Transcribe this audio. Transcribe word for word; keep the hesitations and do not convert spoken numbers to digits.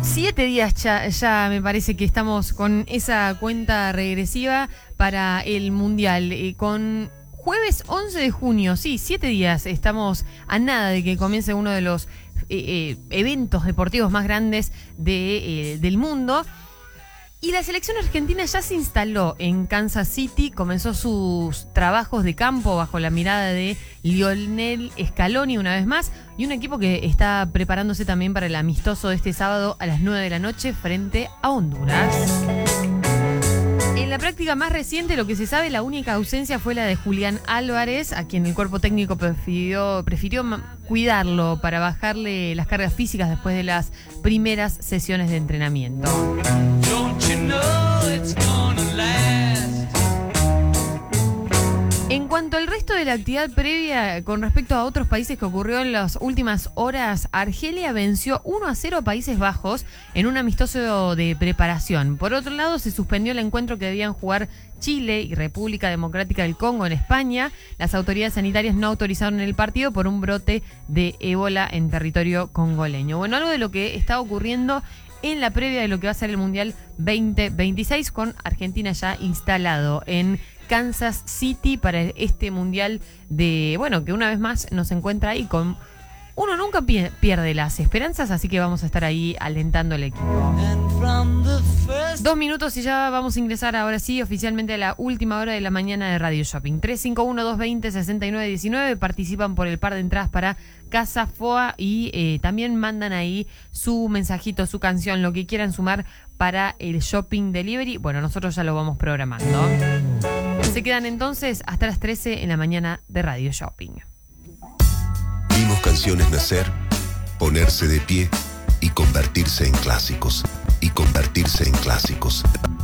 Siete días ya, ya me parece que estamos con esa cuenta regresiva para el Mundial. Eh, con jueves once de junio, sí, siete días. Estamos a nada de que comience uno de los eh, eh, eventos deportivos más grandes de, eh, del mundo. Y la selección argentina ya se instaló en Kansas City, comenzó sus trabajos de campo bajo la mirada de Lionel Scaloni una vez más, y un equipo que está preparándose también para el amistoso de este sábado a las nueve de la noche frente a Honduras. En la práctica más reciente, lo que se sabe, la única ausencia fue la de Julián Álvarez, a quien el cuerpo técnico prefirió, prefirió cuidarlo para bajarle las cargas físicas después de las primeras sesiones de entrenamiento. En cuanto al resto de la actividad previa con respecto a otros países que ocurrió en las últimas horas, Argelia venció uno a cero a Países Bajos en un amistoso de preparación. Por otro lado, se suspendió el encuentro que debían jugar Chile y República Democrática del Congo en España. Las autoridades sanitarias no autorizaron el partido por un brote de ébola en territorio congoleño. Bueno, algo de lo que está ocurriendo en la previa de lo que va a ser el Mundial veinte veintiséis, con Argentina ya instalado en Kansas City para este Mundial de, bueno, que una vez más nos encuentra ahí con... Uno nunca pierde las esperanzas, así que vamos a estar ahí alentando al equipo. Dos minutos y ya vamos a ingresar ahora sí oficialmente a la última hora de la mañana de Radio Shopping. tres cinco uno, dos dos cero, seis nueve uno nueve. Participan por el par de entradas para Casa F O A y eh, también mandan ahí su mensajito, su canción, lo que quieran sumar para el Shopping Delivery. Bueno, nosotros ya lo vamos programando. Se quedan entonces hasta las trece en la mañana de Radio Shopping. Vimos canciones nacer, ponerse de pie y convertirse en clásicos. Y convertirse en clásicos.